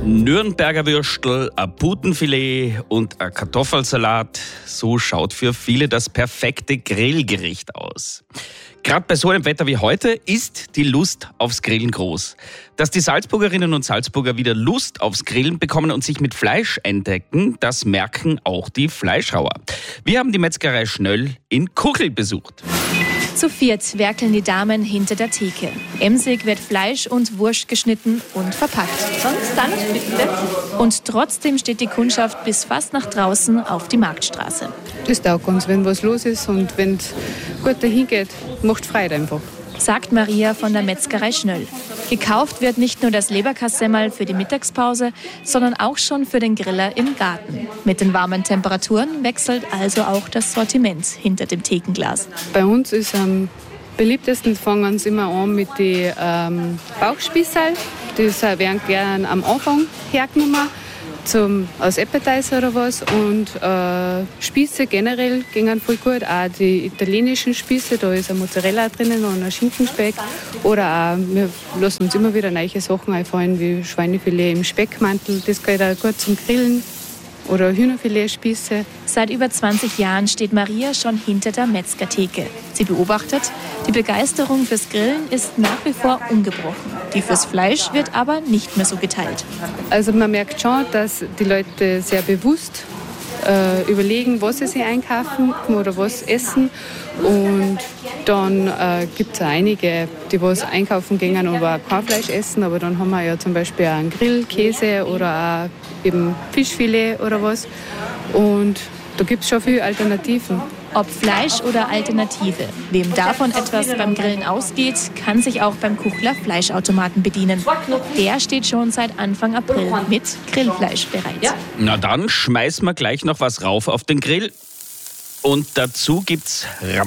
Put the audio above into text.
Nürnberger Würstel, ein Putenfilet und ein Kartoffelsalat. So schaut für viele das perfekte Grillgericht aus. Gerade bei so einem Wetter wie heute ist die Lust aufs Grillen groß. Dass die Salzburgerinnen und Salzburger wieder Lust aufs Grillen bekommen und sich mit Fleisch entdecken, das merken auch die Fleischhauer. Wir haben die Metzgerei Schnöll in Kuchl besucht. Zu viert werkeln die Damen hinter der Theke. Emsig wird Fleisch und Wurst geschnitten und verpackt. Sonst dann bitte. Und trotzdem steht die Kundschaft bis fast nach draußen auf die Marktstraße. Das taugt uns, wenn was los ist und wenn es gut dahin geht, macht Freude einfach. Sagt Maria von der Metzgerei Schnöll. Gekauft wird nicht nur das Leberkassemmerl für die Mittagspause, sondern auch schon für den Griller im Garten. Mit den warmen Temperaturen wechselt also auch das Sortiment hinter dem Thekenglas. Bei uns ist am beliebtesten, fangen sie immer an mit den Bauchspießerl. Die werden gerne am Anfang hergenommen, als Appetizer oder was. Und Spieße generell gehen voll gut. Auch die italienischen Spieße, da ist ein Mozzarella drinnen und ein Schinkenspeck. Oder auch, wir lassen uns immer wieder neue Sachen einfallen, wie Schweinefilet im Speckmantel. Das geht auch gut zum Grillen. Oder Hühnerfiletspieße. Seit über 20 Jahren steht Maria schon hinter der Metzgertheke. Sie beobachtet, die Begeisterung fürs Grillen ist nach wie vor ungebrochen. Die fürs Fleisch wird aber nicht mehr so geteilt. Also man merkt schon, dass die Leute sehr bewusst überlegen, was sie sich einkaufen oder was essen. Und dann gibt es einige, die was einkaufen gehen, aber auch kein Fleisch essen. Aber dann haben wir ja zum Beispiel auch einen Grillkäse oder auch eben Fischfilet oder was. Und da gibt es schon viele Alternativen. Ob Fleisch oder Alternative. Wem davon etwas beim Grillen ausgeht, kann sich auch beim Kuchler Fleischautomaten bedienen. Der steht schon seit Anfang April mit Grillfleisch bereit. Na dann schmeißen wir gleich noch was rauf auf den Grill. Und dazu gibt's